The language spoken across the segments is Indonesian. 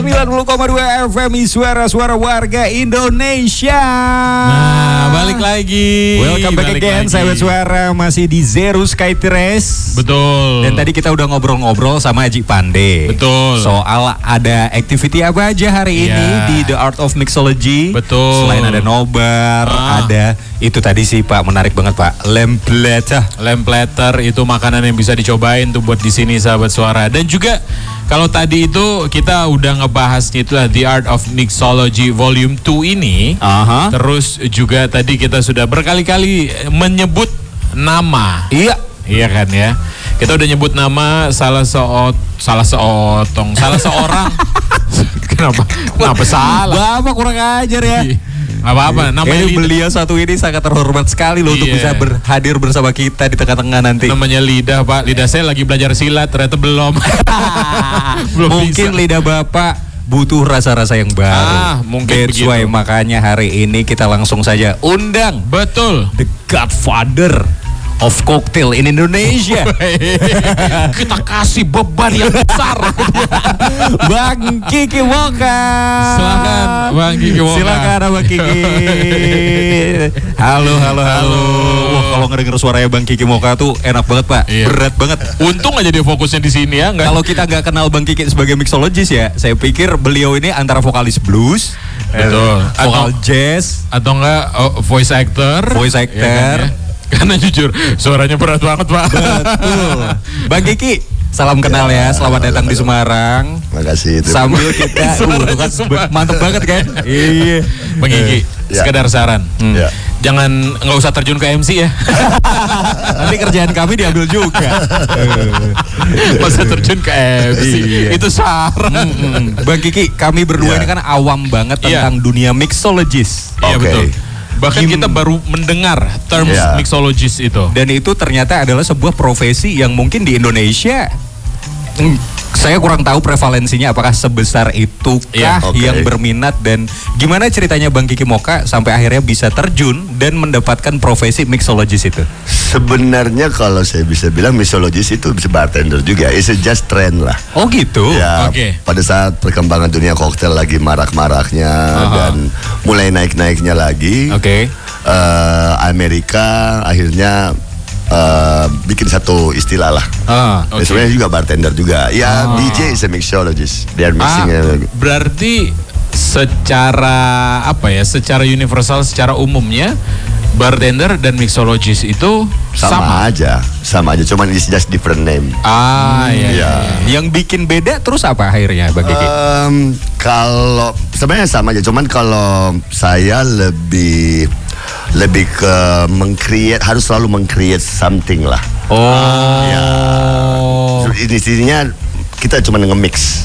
90,2 FM suara-suara warga Indonesia. Nah, balik lagi. Welcome back again, sahabat suara, masih di Zero Sky Terrace. Betul. Dan tadi kita udah ngobrol-ngobrol sama Aji Pande. Betul. Soal ada activity apa aja hari ini di The Art of Mixology. Betul. Selain ada nobar, ada itu tadi sih Pak, menarik banget Pak. Lamp platter itu makanan yang bisa dicobain tuh buat di sini sahabat suara. Dan juga kalau tadi itu kita udah ngebahasnya itulah The Art of Mixology Volume 2 ini. Terus juga tadi kita sudah berkali-kali menyebut nama. Iya kan ya. Kita udah nyebut nama salah seorang. Kenapa salah? Bapak kurang ajar ya. Gak apa-apa, namanya beliau satu ini sangat terhormat sekali loh untuk bisa hadir bersama kita di tengah-tengah nanti. Namanya lidah Pak, lidah saya lagi belajar silat ternyata belum. Mungkin bisa. Lidah Bapak butuh rasa-rasa yang baru. Mungkin That's why makanya hari ini kita langsung saja undang. Betul. The Godfather of Cocktail in Indonesia. Kita kasih beban yang besar. Bang Kiki Mocha. Silakan Bang Kiki Mocha. Silakan Bang Kiki. Halo. Wah, kalau ngedenger suaranya Bang Kiki Mocha tuh enak banget Pak. Berat banget. Untung aja dia fokusnya di sini ya. Kalau kita nggak kenal Bang Kiki sebagai mixologist ya, saya pikir beliau ini antara vokalis blues, vokal jazz, atau enggak voice actor. Ya kan, ya? Karena jujur suaranya berat banget Pak. Betul. Bang Kiki, salam kenal ya. Selamat datang di Semarang. Makasih. Sambil kita mantep banget kan. Iya. Bang Kiki, sekedar saran. Jangan, nggak usah terjun ke MC ya. Nanti kerjaan kami diambil juga. Masa terjun ke MC. Itu saran. Bang Kiki, kami berdua ini kan awam banget tentang dunia mixologist. Iya betul. Bahkan kita baru mendengar terms mixologist itu. Dan itu ternyata adalah sebuah profesi yang mungkin di Indonesia saya kurang tahu prevalensinya apakah sebesar itu yang berminat, dan gimana ceritanya Bang Kiki Mocha sampai akhirnya bisa terjun dan mendapatkan profesi mixologist itu? Sebenarnya kalau saya bisa bilang mixologist itu bisa bartender juga, it's just trend lah. Oh gitu? Ya, pada saat perkembangan dunia koktail lagi marak-maraknya dan mulai naik-naiknya lagi, Amerika akhirnya bikin satu istilah lah. Sebenarnya juga bartender juga. Ya, DJ is a mixologist. They are mixing. Berarti secara secara universal, secara umumnya bartender dan mixologist itu sama aja. Cuman it's just different name. Yang bikin beda terus apa akhirnya Bang Kiki? Kalau sebenarnya sama aja. Cuman kalau saya lebih ke harus selalu meng-create something lah. Intinya kita cuma nge-mix.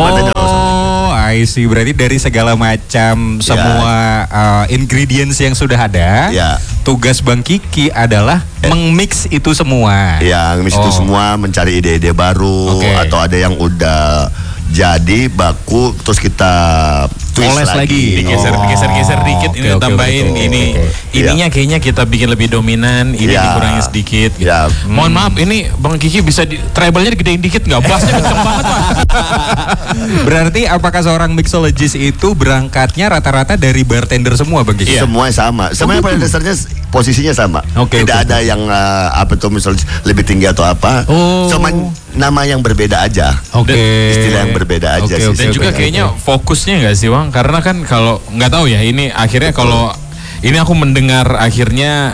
I see. Berarti dari segala macam semua ingredients yang sudah ada, tugas Bang Kiki adalah meng-mix itu semua. Mix itu semua, mencari ide-ide baru atau ada yang udah jadi baku terus kita oles lagi. Digeser dikit, ini tambahin ini. Ininya kayaknya kita bikin lebih dominan, ini dikurangin sedikit gitu. Mohon maaf, ini Bang Kiki bisa treble-nya digedein dikit nggak? Bassnya kenceng banget Pak. Berarti apakah seorang mixologist itu berangkatnya rata-rata dari bartender semua Bang Kiki? Semuanya sama. Semuanya pada dasarnya posisinya sama. Tidak ada yang mixologist lebih tinggi atau apa. Cuman nama yang berbeda aja. Istilah yang berbeda aja sih. Dan juga kayaknya fokusnya nggak sih Bang? Karena kan kalau nggak tahu ya, ini akhirnya kalau ini aku mendengar akhirnya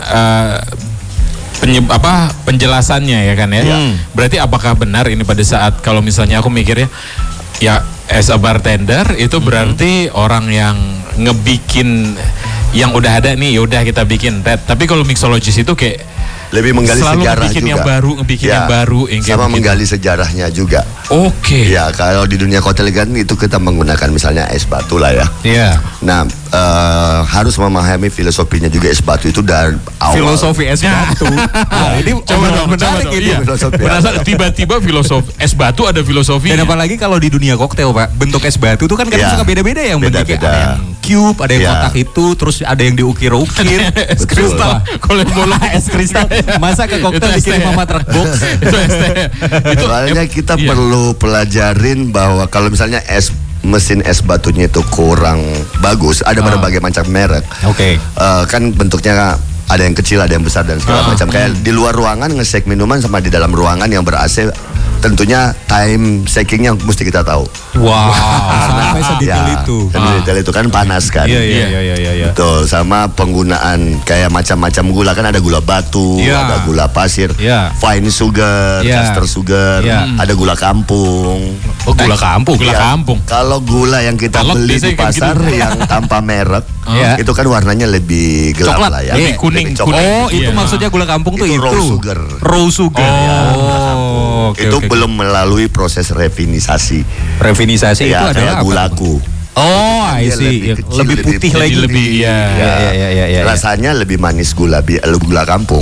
penjelasannya ya kan ya. Berarti apakah benar ini pada saat kalau misalnya aku mikirnya as a bartender itu berarti orang yang ngebikin yang udah ada nih, yaudah kita bikin. Tapi kalau mixologist itu kayak lebih menggali sejarah bikin juga. Yang baru, bikin yang baru, sama menggali sejarahnya juga. Ya, kalau di dunia koktail kan itu kita menggunakan misalnya es batu lah ya. Nah, harus memahami filosofinya juga es batu itu dari awal. Filosofi es batu. Ini coba tiba-tiba filosofi es batu ada filosofi. Dan apalagi kalau di dunia koktail Pak, bentuk es batu itu kan kadang suka beda-beda yang bentuknya. Ada yang cube, ada yang kotak itu, terus ada yang diukir-ukir. Es kristal. Kalau yang bola es kristal. Masa ke koktail dikirim sama truk box? Itu soalnya kita perlu pelajarin bahwa kalau misalnya es mesin es batunya itu kurang bagus, ada berbagai macam merek. Kan bentuknya ada yang kecil, ada yang besar dan segala macam. Kayak di luar ruangan nge-shake minuman sama di dalam ruangan yang ber-AC, tentunya time shakingnya mesti kita tahu. Sampai sedetail itu. Sedetail itu kan panas kan. Iya. Betul. Sama penggunaan kayak macam-macam gula, kan ada gula batu, ada gula pasir, fine sugar, caster sugar, ada gula kampung. Gula kampung. Kalau gula yang kita beli di pasar yang tanpa merek, itu kan warnanya lebih gelap coklat, lah ya. Lebih kuning. Itu maksudnya gula kampung tuh itu. Raw sugar. Itu belum melalui proses refinisasi. Refinisasi itu kayak adalah gulaku. I see. Lebih putih lagi. Rasanya lebih manis gula kampung.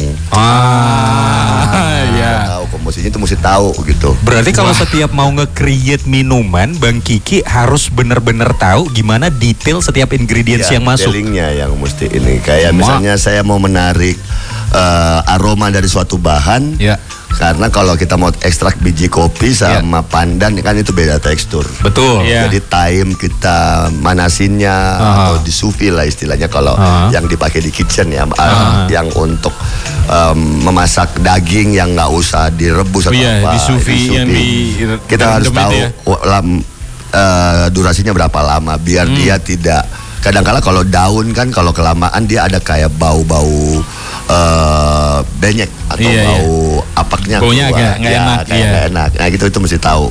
Tahu komposisinya itu mesti tahu gitu. Berarti kalau setiap mau nge-create minuman, Bang Kiki harus benar-benar tahu gimana detail setiap ingredients yang masuk. Detailingnya yang mesti ini. Kayak misalnya saya mau menarik aroma dari suatu bahan. Karena kalau kita mau ekstrak biji kopi sama pandan kan itu beda tekstur. Betul. Jadi time kita manasinnya atau di sous vide lah istilahnya kalau yang dipakai di kitchen ya, yang untuk memasak daging yang nggak usah direbus atau apa. Di sous vide yang kita harus tahu durasinya berapa lama biar dia tidak. Kadang-kala kalau daun kan kalau kelamaan dia ada kayak bau-bau benyek atau bau apaknya baunya agak nggak enak, nggak enak. Nah gitu itu mesti tahu.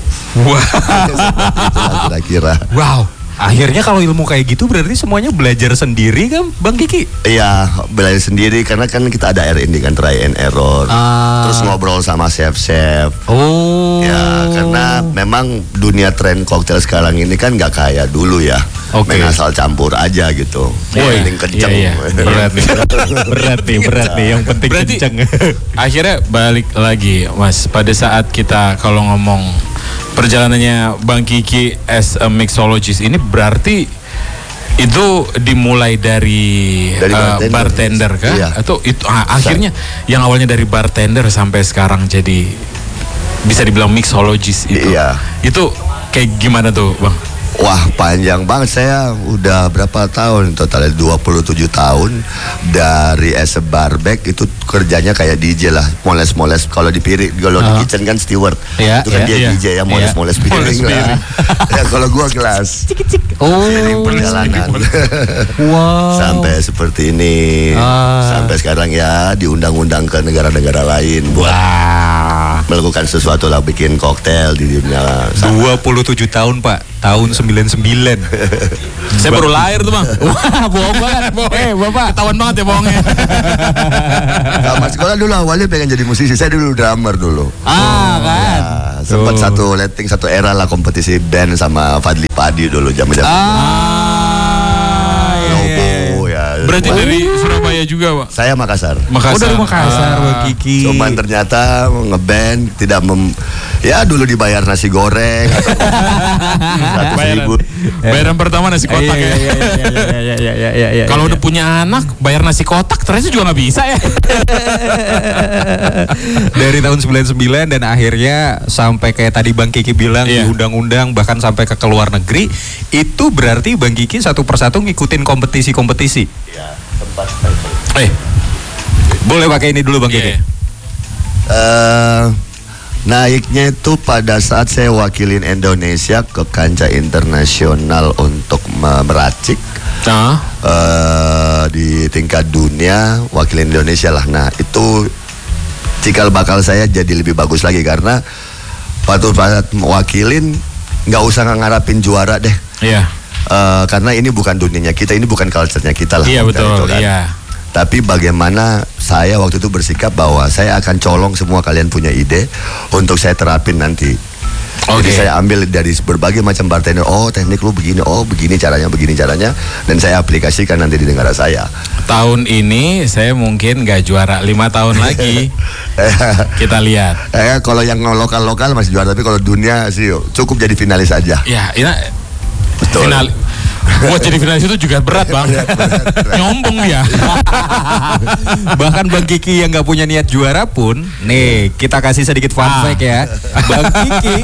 Kira-kira. Wow. Akhirnya kalau ilmu kayak gitu berarti semuanya belajar sendiri kan, Bang Kiki? Iya, belajar sendiri karena kan kita ada R&D kan, try and error. Terus ngobrol sama chef-chef. Ya, karena memang dunia tren koktail sekarang ini kan nggak kayak dulu ya. Main asal campur aja gitu. Yang kenceng. Berat nih. Yang penting berarti, kenceng. Akhirnya balik lagi, Mas. Pada saat kita kalau ngomong perjalanannya Bang Kiki as a mixologist ini berarti itu dimulai dari bartender kah? Iya. Atau itu akhirnya yang awalnya dari bartender sampai sekarang jadi bisa dibilang mixologist itu. Iya. Itu kayak gimana tuh, Bang? Wah, panjang banget. Saya udah berapa tahun, totalnya 27 tahun dari as a barback. Itu kerjanya kayak DJ lah, moles-moles. Kalau di piring, kalau di kitchen kan steward. Itu kan dia DJ ya, moles-moles piring lah. Ya kalau gua gelas. Jadi perjalanan. Sampai seperti ini. Sampai sekarang ya diundang-undang ke negara-negara lain buat melakukan sesuatu lah, bikin koktail di dunia. 27 tahun, Pak. Tahun 99. Saya baru lahir tuh, Bang. Wah, bohong banget. Bapak ketahuan banget ya bohongnya. Sama sekolah dulu awalnya pengen jadi musisi. Saya dulu drummer dulu. Kan. Ya, sempat satu era lah kompetisi band sama Fadli Padi dulu zaman-zaman. Berarti dari Surabaya juga, Pak? Saya Makassar. Dari Makassar, Bang Kiki. Cuman ternyata ngeband tidak dulu dibayar nasi goreng atau 100.000. Bayaran pertama nasi kotak ya. Kalau udah punya anak bayar nasi kotak ternyata juga nggak bisa ya. Dari tahun 99 dan akhirnya sampai kayak tadi Bang Kiki bilang diundang-undang bahkan sampai ke luar negeri, itu berarti Bang Kiki satu persatu ngikutin kompetisi-kompetisi. Ya, tempat. Boleh pakai ini dulu Bang Kiki. Naiknya itu pada saat saya wakilin Indonesia ke kancah internasional untuk meracik di tingkat dunia, wakilin Indonesia lah. Nah itu cikal bakal saya jadi lebih bagus lagi karena waktu wakilin nggak usah ngarapin juara deh. Karena ini bukan dunianya kita, ini bukan culture-nya kita lah. Iya betul. Kan. Tapi bagaimana saya waktu itu bersikap bahwa saya akan colong semua kalian punya ide untuk saya terapin nanti. Jadi saya ambil dari berbagai macam bartender. Teknik lu begini, begini caranya, dan saya aplikasikan nanti di negara saya. Tahun ini saya mungkin gak juara, 5 tahun lagi kita lihat. Kalau yang lokal masih juara, tapi kalau dunia sih cukup jadi finalis aja. Ya, ini betul. Buat jadi finalis itu juga berat, Bang. Nyombong dia. Bahkan Bang Kiki yang gak punya niat juara pun, nih kita kasih sedikit fun fact ya. Bang Kiki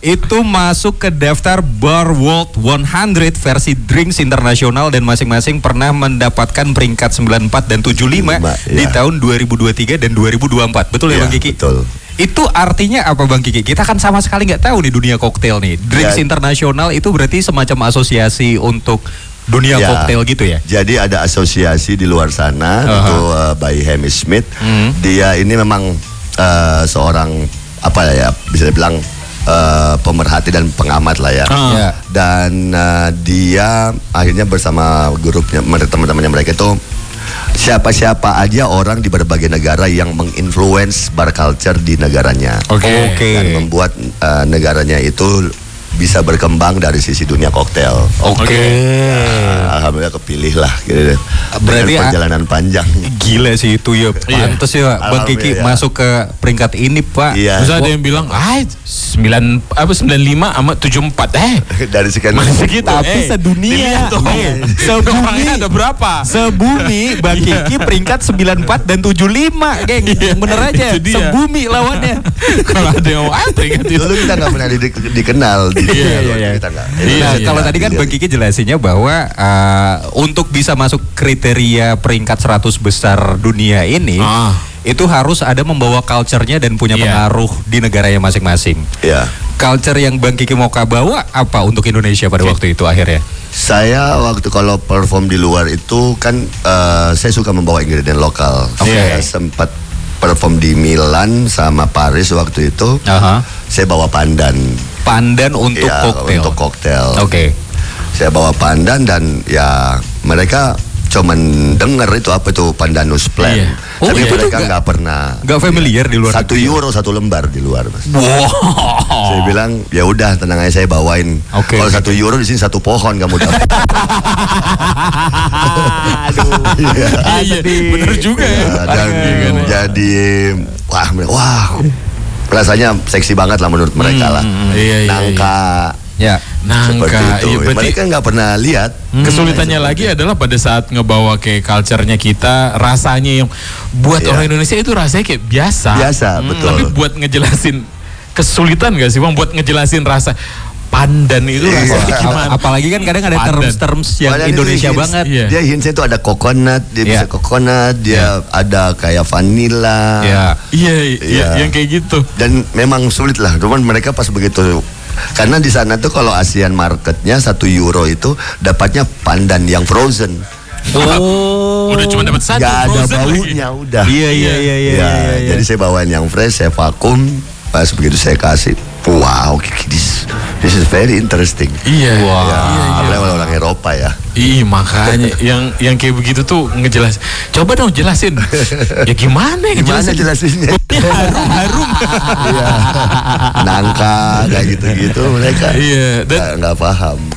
itu masuk ke daftar Bar World 100 versi Drinks Internasional dan masing-masing pernah mendapatkan peringkat 94 dan 75 di tahun 2023 dan 2024. Betul ya Bang Kiki? Betul. Itu artinya apa Bang Kiki? Kita kan sama sekali nggak tahu nih dunia koktail nih. Drinks Internasional itu berarti semacam asosiasi untuk dunia koktail gitu ya? Jadi ada asosiasi di luar sana itu by Hamish Smith. Dia ini memang seorang apa ya bisa dibilang pemerhati dan pengamat lah ya. Dan dia akhirnya bersama grupnya teman-temannya mereka itu siapa-siapa aja orang di berbagai negara yang menginfluence bar culture di negaranya. Dan membuat negaranya itu bisa berkembang dari sisi dunia koktail. Alhamdulillah kepilih lah gitu. Berarti perjalanan panjang. Gila sih itu ya. Pantes ya Bang Kiki masuk ke peringkat ini Pak. Terus ada yang bilang 95 sama 74 dari sekian segitu. Tapi sedunia sebumi ada berapa? Sebumi Bang Kiki peringkat 94 dan 75 geng. Bener aja sebumi lawannya. Kalau ada yang peringkat itu dulu kita nggak pernah dikenal. Kalau tadi kan Bang Kiki jelasinnya bahwa untuk bisa masuk kriteria peringkat 100 besar dunia ini itu harus ada membawa culture-nya dan punya pengaruh di negaranya masing-masing. Culture yang Bang Kiki Mocha bawa apa untuk Indonesia pada waktu itu akhirnya? Saya waktu kalau perform di luar itu kan saya suka membawa ingredient lokal. Saya sempat perform di Milan sama Paris waktu itu. Saya bawa pandan untuk koktail. Untuk koktail. Saya bawa pandan dan ya mereka cuman denger itu apa itu pandanus plant. Tapi mereka nggak pernah. Nggak familiar di luar. €1 1 lembar di luar, Mas. Saya bilang ya udah tenang aja saya bawain. Kalau €1 di sini 1 pohon kamu dapat. Bener juga ya. Jadi wah. Rasanya seksi banget lah menurut mereka lah. Nangka. Seperti itu. Mereka nggak pernah lihat. Kesulitannya lagi adalah pada saat ngebawa kayak culture-nya kita, rasanya yang buat orang Indonesia itu rasanya kayak biasa. Betul. Tapi buat ngejelasin kesulitan gak sih Bang buat ngejelasin rasa pandan itu rasanya gimana? Apalagi kan kadang ada terms yang Indonesia banget. Dia hintsnya itu ada coconut, dia bisa coconut, dia ada kayak vanilla. Yang kayak gitu. Dan memang sulit lah. Cuman mereka pas begitu, karena di sana tuh kalau Asian marketnya €1 itu dapatnya pandan yang frozen. Udah cuma dapat satu. Gak ada baunya udah. Jadi saya bawain yang fresh, saya vakum. Pas begitu saya kasih, wow, this is very interesting. Apalagi orang Eropa ya. Makanya yang kayak begitu tuh ngejelas. Coba dong jelasin. Ya gimana jelasinnya? Harum. Nangka kayak gitu-gitu mereka nggak paham.